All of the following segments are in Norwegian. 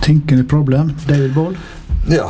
Thinking problem, David Ball. Ja,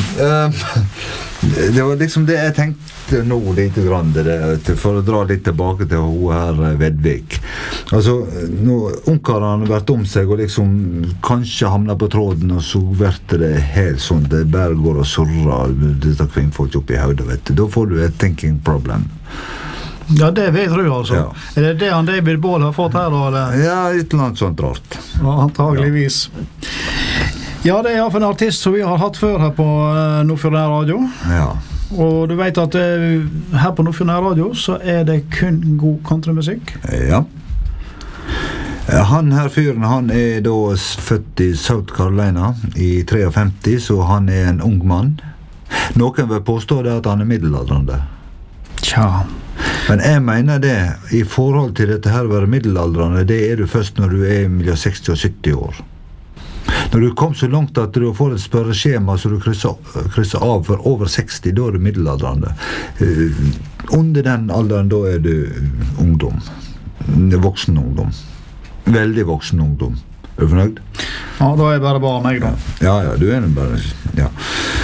det var liksom det jeg tenkte nå lite grann, for å dra litt tilbake til hun her Vedvik. Altså, nå ungkarene har vært om seg og liksom kanskje hamnet på tråden, og så vært det helt sånn, det bare går og surrer dette kvinnfolk opp i hodet, vet du. Da får du et thinking problem. Ja, det vil jeg tro, altså. Ja. Er det det han David Ball har fått her, da? Eller? Ja, et eller annet sånt rart. Ja, antageligvis. Ja, det er i hvert fall en artist som vi har hatt før her på Nordfjordeid Radio. Ja. Og du vet at her på Nordfjordeid Radio så er det kun god countrymusikk. Ja. Han her fyren, han er da født i South Carolina i 53, så han er en ung mann. Noen vil påstå det at han er middelaldrende. Tja. Men jeg mener det, i forhold til dette her å være middelaldrende, det er du først når du er mellom 60 og 70 år. Når du kom så langt at du får et spørreskjema så du krysser av for over 60, da er du middelaldrende. Under den alderen, da er du ungdom. Voksen ungdom. Veldig voksen ungdom. Er du fornøyd? Ja, da er jeg bare meg da. Ja, du er den bare, ja.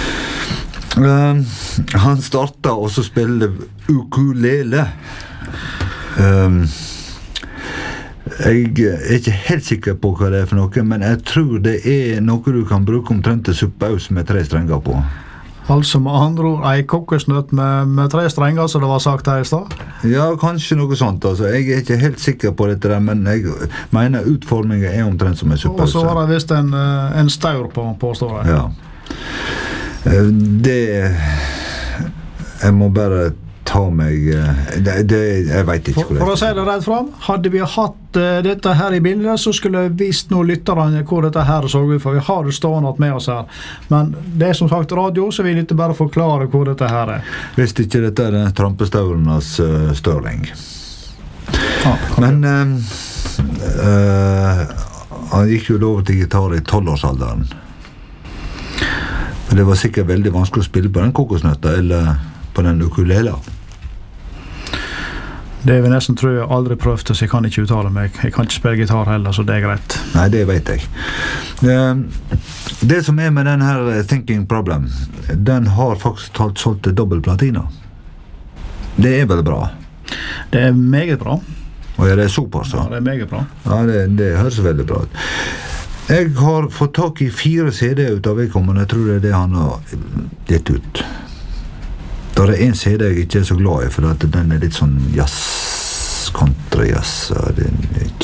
Han startet også å spille ukulele. Jeg er ikke helt sikker på hva det er for noe, men jeg tror det er noe du kan bruke omtrent til suppaus med 3 strenger på. Altså med andre ord, en kokosnøtt med 3 strenger, som det var sagt her i sted? Ja, kanskje noe sånt. Altså. Jeg er ikke helt sikker på dette der, men jeg mener utformingen er omtrent som en suppaus. Og så var det vist en staur på står det. Ja. Jeg må bare ta meg jeg vet ikke for å si det rett fram, hadde vi hatt dette her i bildet, så skulle jeg vist noen lytterne hvor dette her så ut, for vi har det stående med oss her, men det er som sagt radio, så vil jeg ikke bare forklare hvor dette her er. Hvis ikke dette er trampestaurenes Stirling. Ja, men han gikk jo over til gitar i 12-årsalderen. Men det var sikkert veldig vanskelig å spille på den kokosnøtta, eller på den ukulele. Det vil nesten tror jeg aldri prøvd, så jeg kan ikke uttale meg. Jeg kan ikke spille gitar heller, så det er greit. Nei, det vet jeg. Det som er med den her Thinking Problem, den har faktisk talt solgt til dobbelt platina. Det er vel bra? Det er meget bra. Og ja, det er såpass, så? Ja, det er meget bra. Ja, det høres veldig bra ut. Jeg har fått tak i 4 CD ut av vedkommende, jeg tror det er det han har gitt ut. Da er en CD jeg ikke er så glad i, for at den er litt sånn jazz, country jazz,